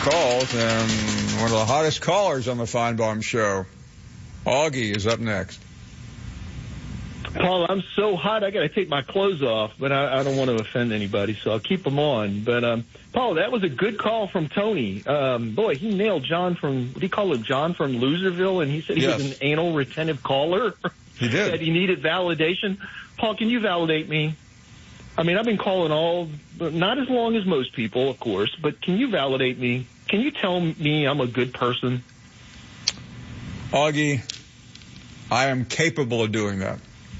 calls, and one of the hottest callers on the Feinbaum Show, Augie, is up next. Paul, I'm so hot I got to take my clothes off, but I don't want to offend anybody, so I'll keep them on. But, Paul, that was a good call from Tony. Boy, he nailed John from, what do you call it, John from Loserville, and he said he was an anal retentive caller. He did. That he needed validation. Paul, can you validate me? I mean, I've been calling not as long as most people, of course, but can you validate me? Can you tell me I'm a good person? Augie, I am capable of doing that.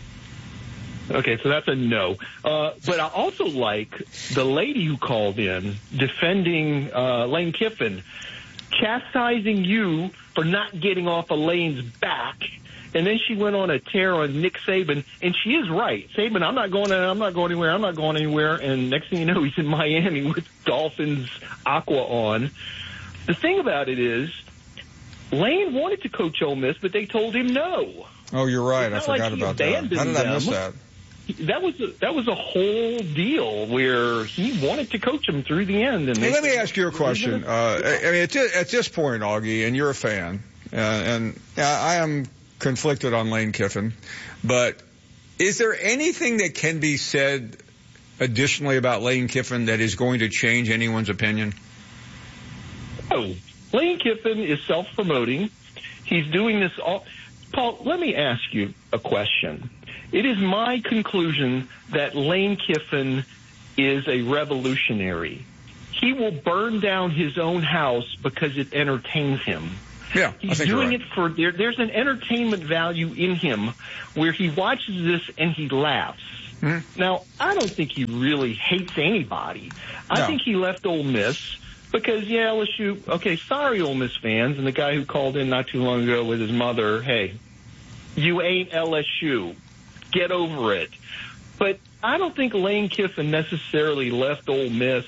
Okay, so that's a no. But I also like the lady who called in defending Lane Kiffin, chastising you for not getting off of Lane's back. And then she went on a tear on Nick Saban, and she is right. Saban, I'm not going anywhere. And next thing you know, he's in Miami with Dolphins Aqua on. The thing about it is, Lane wanted to coach Ole Miss, but they told him no. Oh, you're right. I forgot about that. How did I miss that? That was a whole deal where he wanted to coach him through the end. And let me ask you a question. I mean, at this point, Augie, and you're a fan, and I am conflicted on Lane Kiffin, but is there anything that can be said additionally about Lane Kiffin that is going to change anyone's opinion? Oh, Lane Kiffin is self-promoting. He's doing this all. Paul, let me ask you a question. It is my conclusion that Lane Kiffin is a revolutionary. He will burn down his own house because it entertains him. Yeah, he's doing it for there's an entertainment value in him where he watches this and he laughs. Mm-hmm. Now, I don't think he really hates anybody. I think he left Ole Miss because, LSU, okay, sorry, Ole Miss fans, and the guy who called in not too long ago with his mother, hey, you ain't LSU. Get over it. But I don't think Lane Kiffin necessarily left Ole Miss.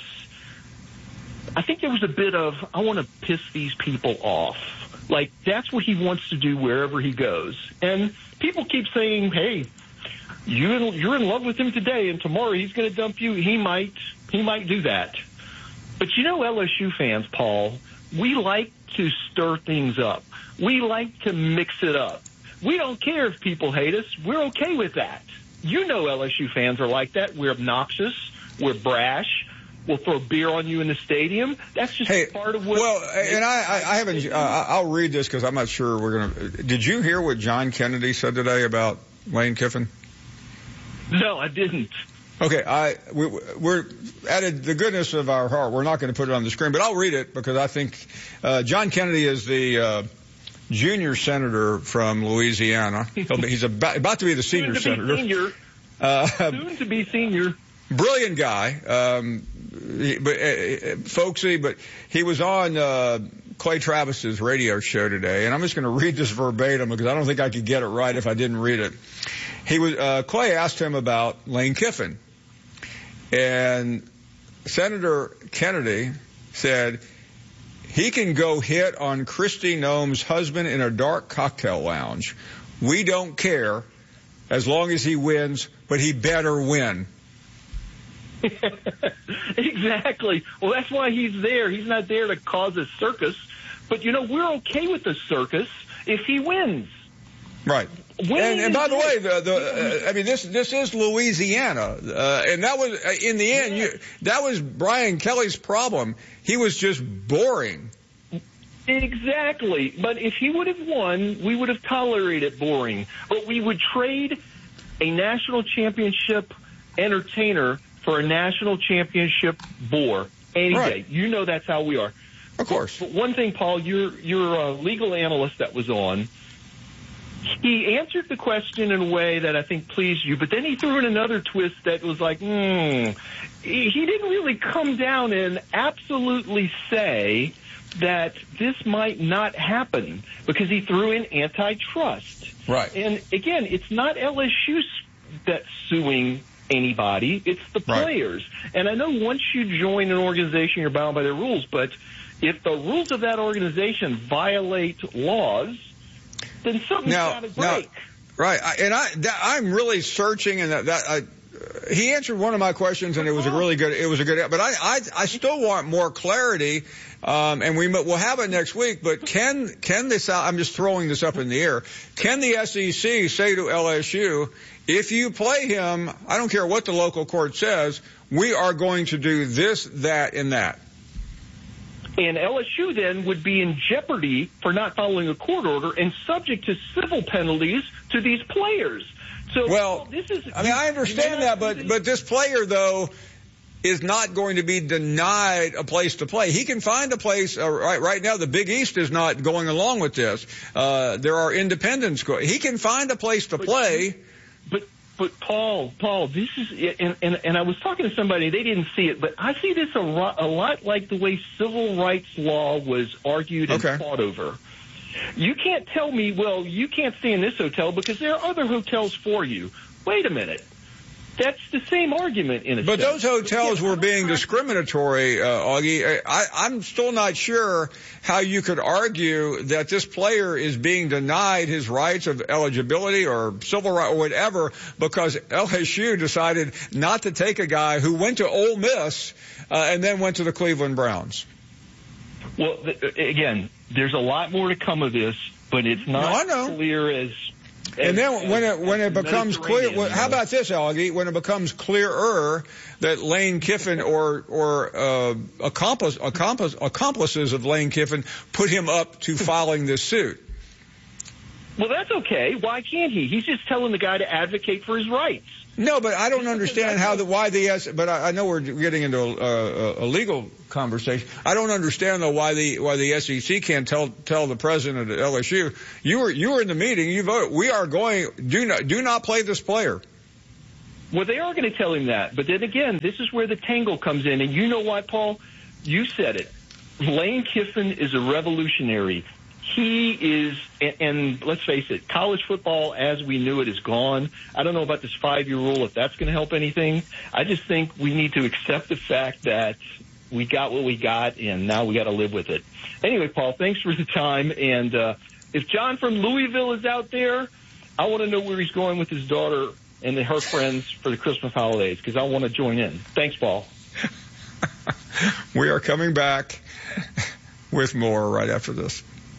I think there was a bit of, I want to piss these people off. Like, that's what he wants to do wherever he goes. And people keep saying, hey, you're in love with him today, and tomorrow he's going to dump you. He might do that. But you know, LSU fans, Paul, we like to stir things up. We like to mix it up. We don't care if people hate us. We're okay with that. You know LSU fans are like that. We're obnoxious. We're brash. We'll throw beer on you in the stadium. That's just part of what... Well, and I haven't... I'll read this because I'm not sure we're going to... Did you hear what John Kennedy said today about Lane Kiffin? No, I didn't. Okay, we're at the goodness of our heart. We're not going to put it on the screen, but I'll read it because I think John Kennedy is the junior senator from Louisiana. He's about to be the senior senator. Soon to be senior. Brilliant guy, folksy, but he was on Clay Travis's radio show today, and I'm just going to read this verbatim because I don't think I could get it right if I didn't read it. Clay asked him about Lane Kiffin, and Senator Kennedy said, he can go hit on Kristi Noem's husband in a dark cocktail lounge. We don't care as long as he wins, but he better win. Exactly. Well, that's why he's there. He's not there to cause a circus. But, we're okay with the circus if he wins. Right. And by the way, I mean, this is Louisiana. And that was, in the end, that was Brian Kelly's problem. He was just boring. Exactly. But if he would have won, we would have tolerated boring. But we would trade a national championship entertainer for a national championship bore any day. You know that's how we are. Of course. But one thing, Paul, you're a legal analyst that was on. He answered the question in a way that I think pleased you, but then he threw in another twist that was like, He didn't really come down and absolutely say that this might not happen because he threw in antitrust. Right. And again, it's not LSU that's suing anybody. It's the players. And I know once you join an organization, you're bound by their rules, but if the rules of that organization violate laws, then something's got to break. Right. And I'm really searching, and he answered one of my questions, and it was a good, but I still want more clarity, and we'll have it next week, but can this, I'm just throwing this up in the air, can the SEC say to LSU, if you play him, I don't care what the local court says, we are going to do this, that, and that? And LSU then would be in jeopardy for not following a court order and subject to civil penalties to these players. So, well, I understand that, but this player, though, is not going to be denied a place to play. He can find a place. Right now, the Big East is not going along with this. There are independents. He can find a place to play. But Paul, this is, and I was talking to somebody, they didn't see it, but I see this a lot like the way civil rights law was argued and fought over. You can't tell me, well, you can't stay in this hotel because there are other hotels for you. Wait a minute. That's the same argument in a sense. But those hotels were being discriminatory, Augie. I'm still not sure how you could argue that this player is being denied his rights of eligibility or civil right or whatever because LSU decided not to take a guy who went to Ole Miss and then went to the Cleveland Browns. Well, again, there's a lot more to come of this, but it's not clear as... And then when it becomes clear, how about this, Augie? When it becomes clearer that Lane Kiffin or accomplices of Lane Kiffin put him up to filing this suit. Well, that's okay. Why can't he? He's just telling the guy to advocate for his rights. No, but I don't understand but I know we're getting into a legal conversation. I don't understand though why the SEC can't tell the president at LSU, you were in the meeting, you voted, we are going, do not play this player. Well, they are going to tell him that, but then again, this is where the tangle comes in, and you know what, Paul? You said it. Lane Kiffin is a revolutionary. He is, and let's face it, college football as we knew it is gone. I don't know about this 5-year rule, if that's going to help anything. I just think we need to accept the fact that we got what we got, and now we got to live with it. Anyway, Paul, thanks for the time. And if John from Louisville is out there, I want to know where he's going with his daughter and her friends for the Christmas holidays, because I want to join in. Thanks, Paul. We are coming back with more right after this.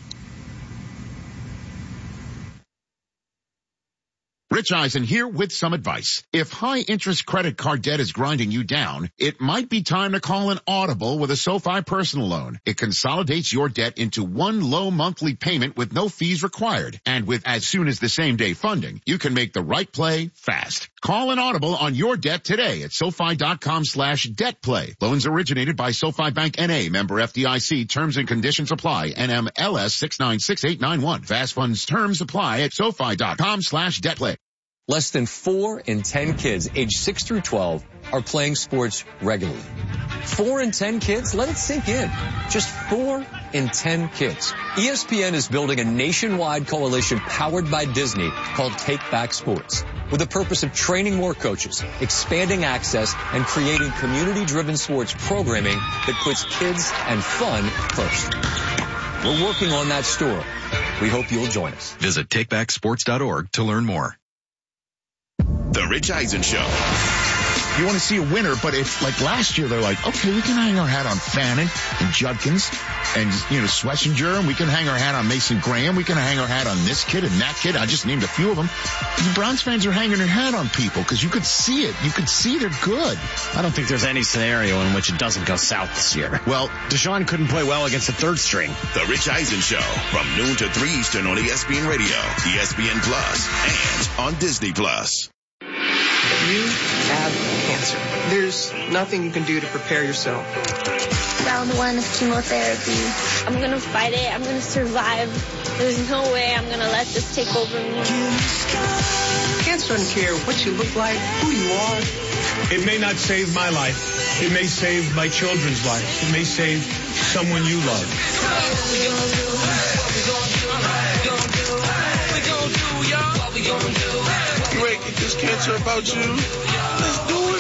Rich Eisen here with some advice. If high-interest credit card debt is grinding you down, it might be time to call an Audible with a SoFi personal loan. It consolidates your debt into one low monthly payment with no fees required. And with as soon as the same-day funding, you can make the right play fast. Call an Audible on your debt today at SoFi.com/debtplay. Loans originated by SoFi Bank N.A., member FDIC. Terms and conditions apply. NMLS 696891. Fast funds terms apply at SoFi.com/debtplay. Less than 4 in 10 kids aged 6 through 12 are playing sports regularly. 4 in 10 kids? Let it sink in. Just 4 in 10 kids. ESPN is building a nationwide coalition powered by Disney called Take Back Sports, with the purpose of training more coaches, expanding access, and creating community-driven sports programming that puts kids and fun first. We're working on that story. We hope you'll join us. Visit takebacksports.org to learn more. The Rich Eisen Show. You want to see a winner, but if, like last year, they're like, okay, we can hang our hat on Fannin and Judkins and, Schlesinger, and we can hang our hat on Mason Graham. We can hang our hat on this kid and that kid. I just named a few of them. The Browns fans are hanging their hat on people because you could see it. You could see they're good. I don't think there's any scenario in which it doesn't go south this year. Well, Deshaun couldn't play well against the third string. The Rich Eisen Show from noon to 3 Eastern on ESPN Radio, ESPN Plus, and on Disney Plus. You have cancer. There's nothing you can do to prepare yourself. Round 1 of chemotherapy. I'm going to fight it. I'm going to survive. There's no way I'm going to let this take over me. Cancer doesn't care what you look like, who you are. It may not save my life. It may save my children's lives. It may save someone you love. You ain't get this cancer about you. Let's do it.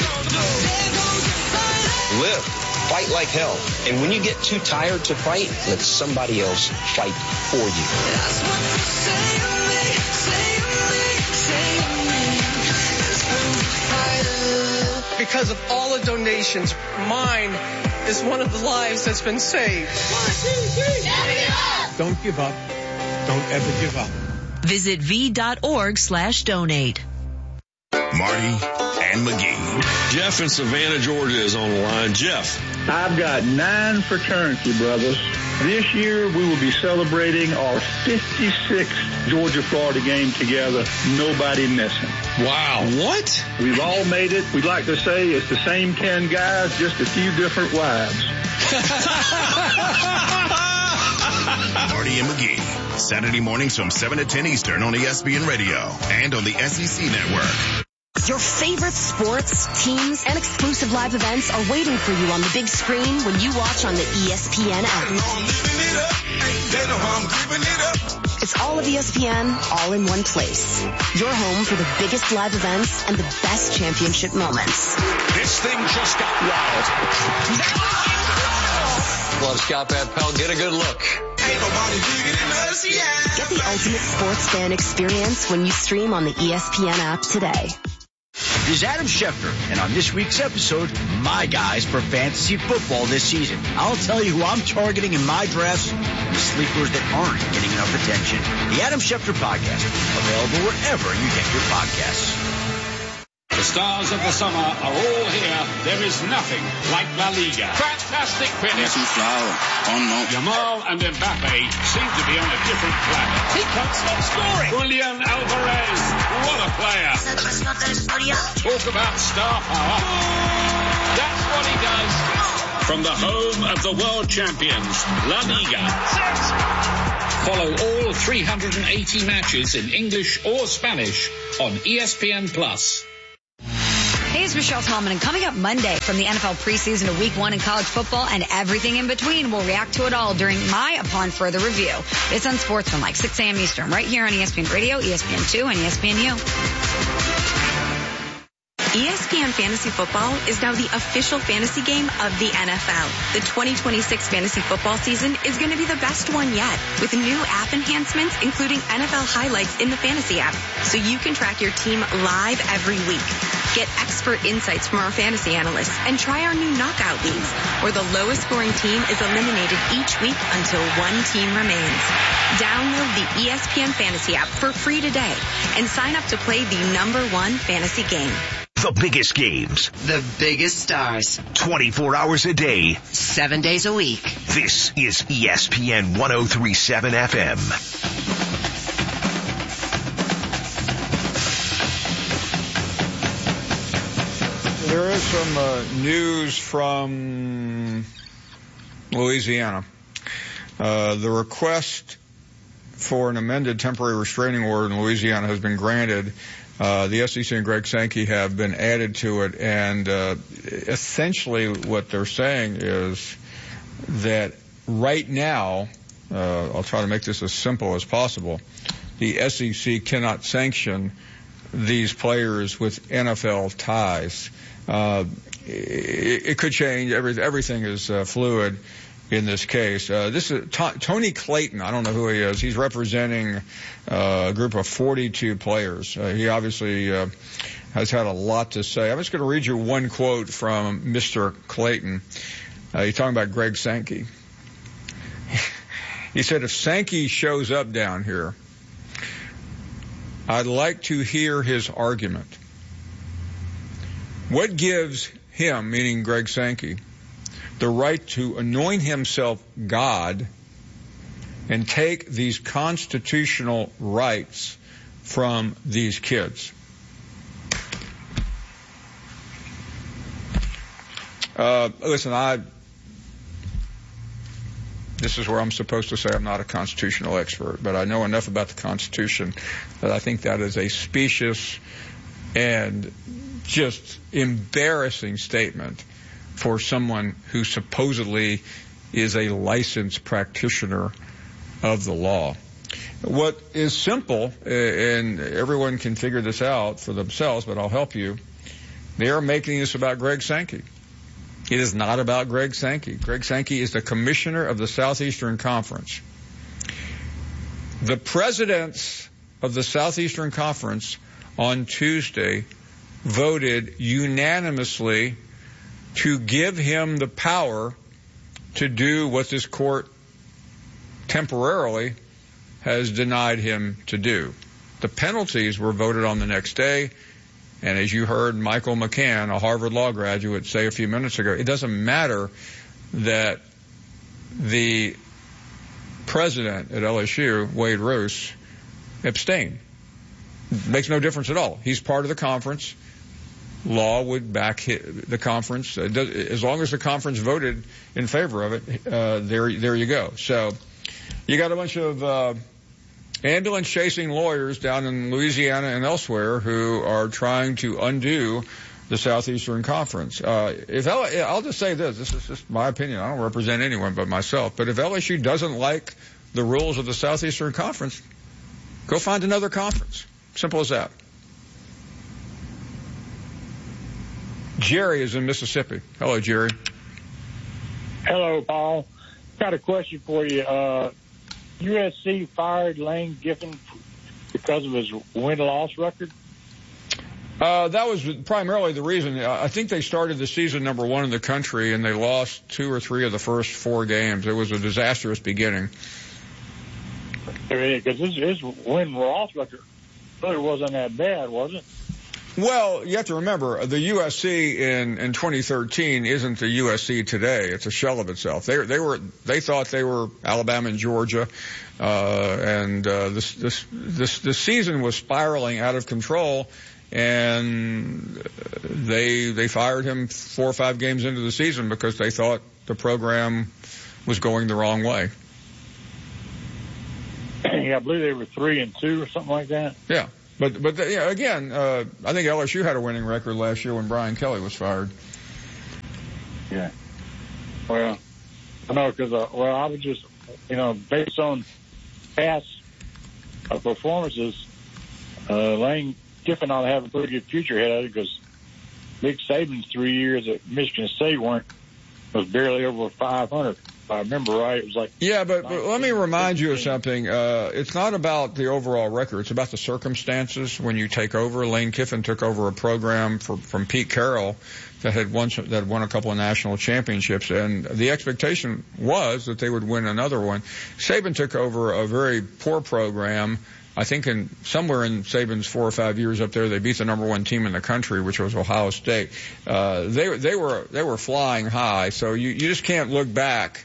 Live. Fight like hell. And when you get too tired to fight, let somebody else fight for you. That's what you say to me, say to me, say to me. because of all the donations, mine is one of the lives that's been saved. 1, 2, 3. Never give up. Don't give up. Don't ever give up. Visit v.org/donate. Marty and McGee. Jeff in Savannah, Georgia is on the line. Jeff. I've got 9 fraternity brothers. This year we will be celebrating our 56th Georgia-Florida game together, nobody missing. Wow. What? We've all made it. We'd like to say it's the same 10 guys, just a few different wives. Marty and McGee. Saturday mornings from 7 to 10 Eastern on ESPN Radio and on the SEC Network. Your favorite sports, teams, and exclusive live events are waiting for you on the big screen when you watch on the ESPN app. It's all of ESPN, all in one place. Your home for the biggest live events and the best championship moments. This thing just got wild. Well, Scott Van Pelt, get a good look. Get the ultimate sports fan experience when you stream on the ESPN app today. This is Adam Schefter, and on this week's episode, my guys for fantasy football this season. I'll tell you who I'm targeting in my drafts and the sleepers that aren't getting enough attention. The Adam Schefter Podcast, available wherever you get your podcasts. The stars of the summer are all here. There is nothing like La Liga. Fantastic finish. Yamal and Mbappe seem to be on a different planet. He can't stop scoring. Julian Alvarez, what a player. Talk about star power. That's what he does. From the home of the world champions, La Liga. Follow all 380 matches in English or Spanish on ESPN+. Hey, it's Michelle Tallman, and coming up Monday from the NFL preseason to week 1 in college football and everything in between, we'll react to it all during my Upon Further Review. It's on Sportsman, like 6 a.m. Eastern, right here on ESPN Radio, ESPN2, and ESPNU. ESPN Fantasy Football is now the official fantasy game of the NFL. The 2026 fantasy football season is going to be the best one yet, with new app enhancements, including NFL highlights in the fantasy app, so you can track your team live every week. Get expert insights from our fantasy analysts and try our new knockout leagues, where the lowest scoring team is eliminated each week until one team remains. Download the ESPN Fantasy app for free today and sign up to play the #1 fantasy game. The biggest games. The biggest stars. 24 hours a day. 7 days a week. This is ESPN 103.7 FM. There is some news from Louisiana. The request for an amended temporary restraining order in Louisiana has been granted. The SEC and Greg Sankey have been added to it, and essentially what they're saying is that right now, I'll try to make this as simple as possible, the SEC cannot sanction these players with NFL ties. It could change. Everything is fluid in this case. This is Tony Clayton. I don't know who he is. He's representing a group of 42 players. He obviously has had a lot to say. I'm just going to read you one quote from Mr. Clayton. He's talking about Greg Sankey. He said, if Sankey shows up down here, I'd like to hear his argument. What gives him, meaning Greg Sankey, the right to anoint himself God and take these constitutional rights from these kids? Listen, this is where I'm supposed to say I'm not a constitutional expert, but I know enough about the Constitution that I think that is a specious and just embarrassing statement for someone who supposedly is a licensed practitioner of the law. What is simple, and everyone can figure this out for themselves, but I'll help you, they are making this about Greg Sankey. It is not about Greg Sankey. Greg Sankey is the commissioner of the Southeastern Conference. The presidents of the Southeastern Conference on Tuesday voted unanimously to give him the power to do what this court temporarily has denied him to do. The penalties were voted on the next day, and as you heard Michael McCann, a Harvard Law graduate, say a few minutes ago, it doesn't matter that the president at LSU, Wade Roos, abstained. It makes no difference at all. He's part of the conference. Law would back the conference. As long as the conference voted in favor of it, there you go. So you got a bunch of ambulance-chasing lawyers down in Louisiana and elsewhere who are trying to undo the Southeastern Conference. I'll just say this is just my opinion. I don't represent anyone but myself. But if LSU doesn't like the rules of the Southeastern Conference, go find another conference. Simple as that. Jerry is in Mississippi. Hello, Jerry. Hello, Paul. Got a question for you. USC fired Lane Kiffin because of his win-loss record? That was primarily the reason. I think they started the season number 1 in the country, and they lost 2 or 3 of the first 4 games. It was a disastrous beginning. Because his win-loss record really wasn't that bad, was it? Well, you have to remember, the USC in 2013 isn't the USC today. It's a shell of itself. They thought they were Alabama and Georgia, and this season was spiraling out of control, and they fired him 4 or 5 games into the season because they thought the program was going the wrong way. Yeah, I believe they were 3-2 or something like that. Yeah. But again, I think LSU had a winning record last year when Brian Kelly was fired. Yeah. Well, I know because, I was just, based on past performances, Lane Kiffin ought to have a pretty good future ahead of it because Nick Saban's 3 years at Michigan State was barely over 500. If I remember right, it was like... Yeah, but let me remind you of something. It's not about the overall record. It's about the circumstances when you take over. Lane Kiffin took over a program from Pete Carroll that had won a couple of national championships, and the expectation was that they would win another one. Saban took over a very poor program. I think somewhere in Saban's 4 or 5 years up there, they beat the number 1 team in the country, which was Ohio State. They were flying high, so you just can't look back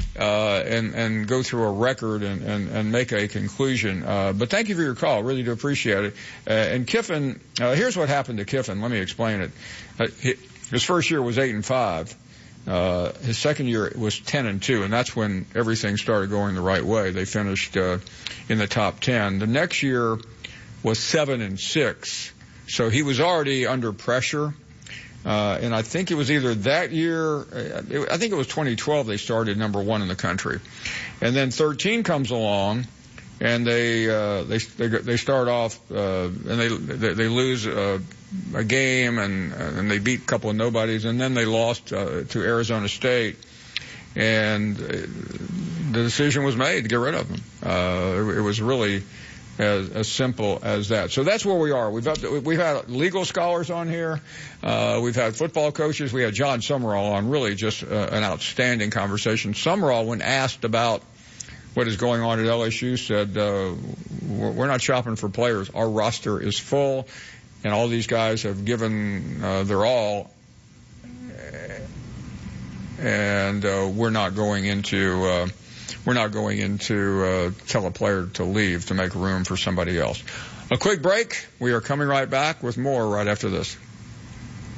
and go through a record and make a conclusion. But thank you for your call. Really do appreciate it. And Kiffin, here's what happened to Kiffin. Let me explain it. His first year was 8-5. His second year was 10-2, and that's when everything started going the right way. They finished in the top 10. The next year was 7-6, so he was already under pressure. And I think it was either that year, I think it was 2012 they started number 1 in the country. And then 13 comes along, and they start off, and they lose a game, and they beat a couple of nobodies, and then they lost to Arizona State. And the decision was made to get rid of them. It was really as simple as that. So that's where we are. We've had legal scholars on here. We've had football coaches. We had John Summerall on, really just an outstanding conversation. Summerall, when asked about what is going on at LSU, said, we're not shopping for players. Our roster is full, and all these guys have given their all, and we're not going into tell a player to leave to make room for somebody else. A quick break. We are coming right back with more right after this.